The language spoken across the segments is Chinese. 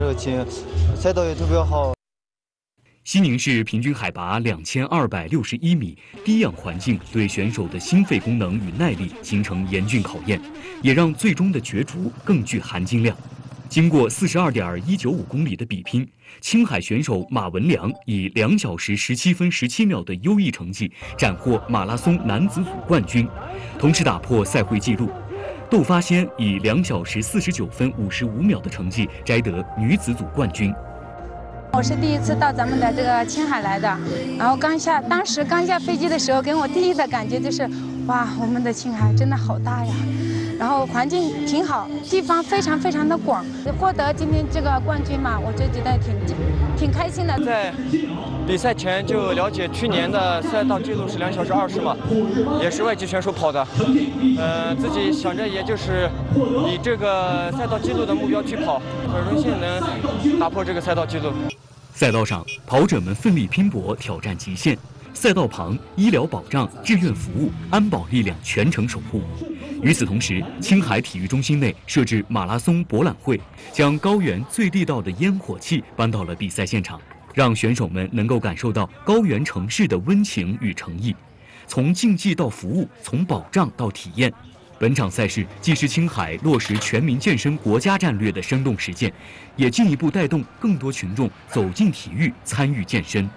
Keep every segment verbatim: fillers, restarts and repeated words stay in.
热情，赛道也特别好。 西宁市平均海拔两千二百六十一米，低氧环境对选手的心肺功能与耐力形成严峻考验，也让最终的角逐更具含金量。经过四十二点一九五公里的比拼，青海选手马文良以两小时十七分十七秒的优异成绩斩获马拉松男子组冠军，同时打破赛会纪录。窦发先以两小时四十九分五十五秒的成绩摘得女子组冠军。 我是第一次到咱们的这个青海来的，然后刚下，当时刚下飞机的时候，给我第一的感觉就是，哇，我们的青海真的好大呀，然后环境挺好，地方非常非常的广。获得今天这个冠军嘛，我就觉得挺挺开心的。 在比赛前就了解去年的赛道记录是两小时二十嘛，也是外籍选手跑的，呃，自己想着也就是以这个赛道记录的目标去跑，很荣幸能打破这个赛道记录。 赛道上，跑者们奋力拼搏，挑战极限。赛道旁，医疗保障、志愿服务、安保力量全程守护。与此同时，青海体育中心内设置马拉松博览会，将高原最地道的烟火气搬到了比赛现场，让选手们能够感受到高原城市的温情与诚意。从竞技到服务，从保障到体验。本场赛事既是青海落实全民健身国家战略的生动实践，也进一步带动更多群众走进体育，参与健身。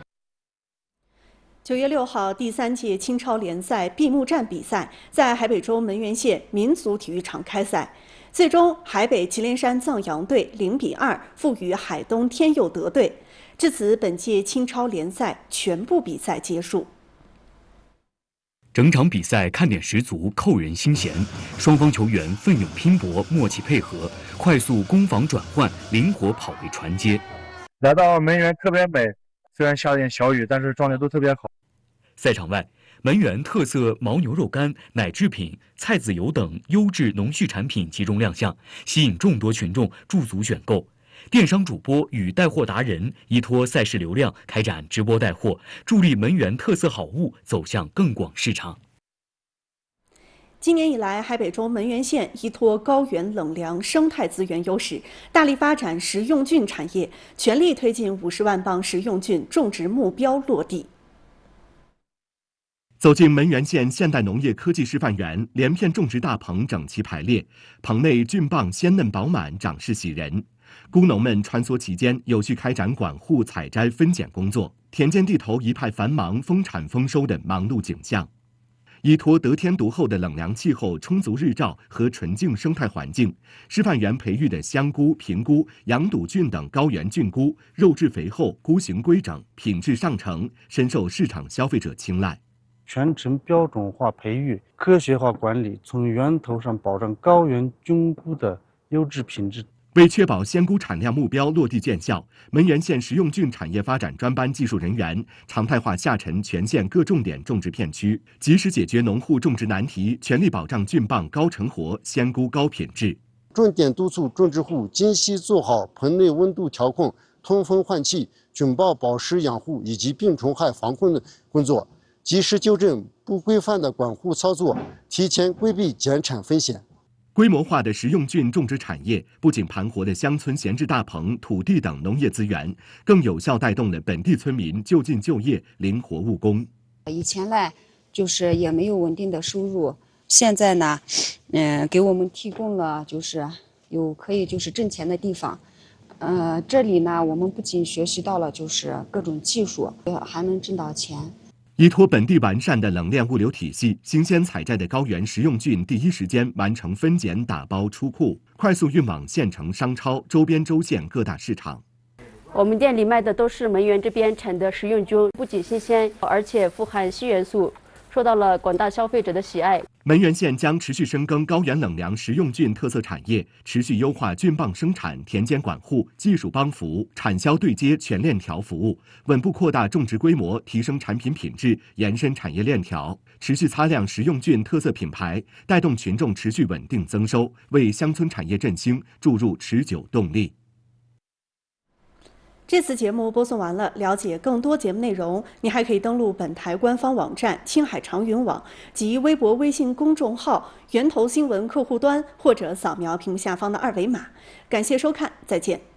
九月六号，第三届青超联赛闭幕战比赛在海北州门源县民族体育场开赛，最终海北祁连山藏羊队零比二负于海东天佑德队。至此，本届青超联赛全部比赛结束。 整场比赛看点十足，扣人心弦。双方球员奋勇拼搏，默契配合，快速攻防转换，灵活跑位传接。 来到门源特别美，虽然下点小雨，但是状态都特别好。 赛场外，门源特色牦牛肉干、奶制品、菜籽油等优质农畜产品集中亮相，吸引众多群众驻足选购。电商主播与带货达人依托赛事流量开展直播带货，助力门源特色好物走向更广市场。 今年以来，海北州门源县依托高原冷凉生态资源优势，大力发展食用菌产业，全力推进五十万磅食用菌种植目标落地。 走进门源县现代农业科技示范园，连片种植大棚整齐排列，棚内菌棒鲜嫩饱满，长势喜人。工农们穿梭其间，有序开展管护、采摘、分拣工作，田间地头一派繁忙、丰产丰收的忙碌景象。依托得天独厚的冷凉气候、充足日照和纯净生态环境，示范园培育的香菇、平菇、羊肚菌等高原菌菇，肉质肥厚，菇形规整，品质上乘，深受市场消费者青睐。 全程标准化培育，科学化管理，从源头上保障高原菌菇的优质品质。 为确保鲜菇产量目标落地见效，门源县食用菌产业发展专班技术人员常态化下沉全县各重点种植片区，及时解决农户种植难题，全力保障菌棒高成活、鲜菇高品质。 重点督促种植户精细做好棚内温度调控、通风换气、菌爆保湿养护以及病虫害防控的工作，及时纠正不规范的管护操作，提前规避减产风险。 规模化的食用菌种植产业不仅盘活了乡村闲置大棚、土地等农业资源，更有效带动了本地村民就近就业、灵活务工。 以前呢，就是也没有稳定的收入，现在呢，嗯、呃，给我们提供了就是有可以就是挣钱的地方。呃，这里呢，我们不仅学习到了就是各种技术，还能挣到钱。 依托本地完善的冷链物流体系，新鲜采摘的高原食用菌第一时间完成分拣、打包出库，快速运往县城商超、周边州县各大市场。 我们店里卖的都是门源这边产的食用菌，不仅新鲜，而且富含硒元素，受到了广大消费者的喜爱。 门源县将持续深耕高原冷凉食用菌特色产业，持续优化菌棒生产、田间管护、技术帮扶、产销对接全链条服务，稳步扩大种植规模，提升产品品质，延伸产业链条，持续擦亮食用菌特色品牌，带动群众持续稳定增收，为乡村产业振兴注入持久动力。 这次节目播送完了，了解更多节目内容，你还可以登录本台官方网站青海长云网及微博、微信公众号源头新闻客户端，或者扫描屏幕下方的二维码。感谢收看，再见。